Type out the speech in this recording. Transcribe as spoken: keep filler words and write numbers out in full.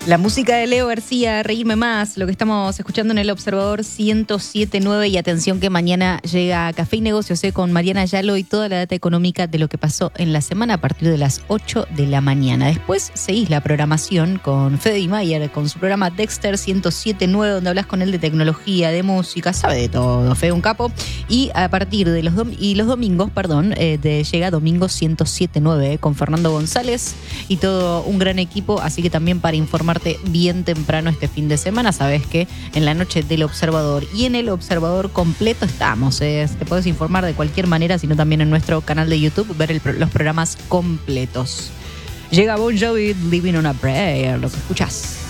La música de Leo García, Reírme Más, lo que estamos escuchando en el Observador ciento siete punto nueve. Y atención que mañana llega Café y Negocios eh, con Mariana Yalo y toda la data económica de lo que pasó en la semana a partir de las ocho de la mañana. Después seguís la programación con Fede Mayer, con su programa Dexter ciento siete punto nueve, donde hablas con él de tecnología, de música, sabe de todo, Fede, un capo. Y a partir de los, dom- y los domingos, perdón, eh, de, llega Domingo ciento siete punto nueve eh, con Fernando González y todo un gran equipo. Así que también para informarte bien temprano este fin de semana, sabes que en la noche del Observador y en el Observador completo estamos. Eh, te puedes informar de cualquier manera, sino también en nuestro canal de YouTube, ver el, los programas completos. Llega Bon Jovi, Living on a Prayer, lo que escuchás.